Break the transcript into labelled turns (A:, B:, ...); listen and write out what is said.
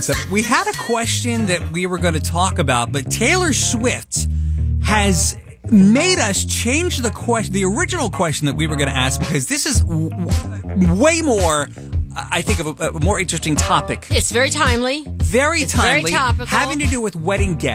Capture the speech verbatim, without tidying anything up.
A: So we had a question that we were going to talk about, but Taylor Swift has made us change the question, the original question that we were going to ask, because this is w- w- way more, I think, of a, a more interesting topic.
B: It's very timely.
A: Very
B: It's
A: timely.
B: very topical.
A: Having to do with wedding guests.